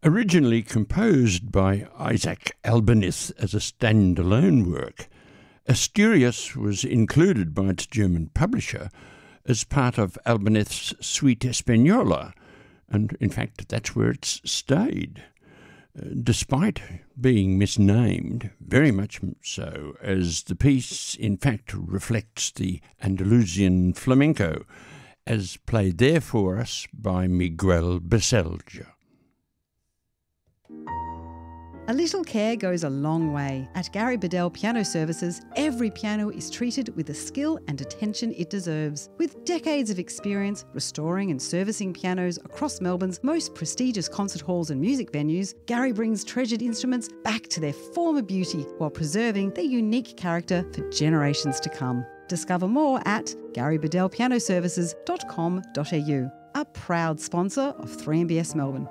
Originally composed by Isaac Albeniz as a standalone work, Asturias was included by its German publisher as part of Albeniz's Suite Española, and in fact that's where it's stayed. Despite being misnamed, very much so, as the piece in fact reflects the Andalusian flamenco, as played there for us by Miguel Baselga. A little care goes a long way. At Gary Bedell Piano Services, every piano is treated with the skill and attention it deserves. With decades of experience restoring and servicing pianos across Melbourne's most prestigious concert halls and music venues, Gary brings treasured instruments back to their former beauty while preserving their unique character for generations to come. Discover more at garybedellpianoservices.com.au, a proud sponsor of 3MBS Melbourne.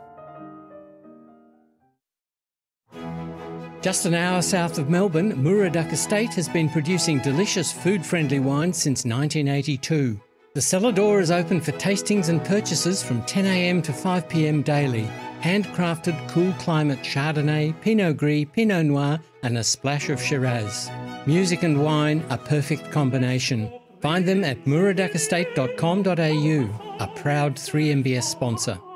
Just an hour south of Melbourne, Muraduck Estate has been producing delicious food-friendly wines since 1982. The cellar door is open for tastings and purchases from 10 a.m. to 5 p.m. daily. Handcrafted cool climate Chardonnay, Pinot Gris, Pinot Noir and a splash of Shiraz. Music and wine, a perfect combination. Find them at muraduckestate.com.au, a proud 3MBS sponsor.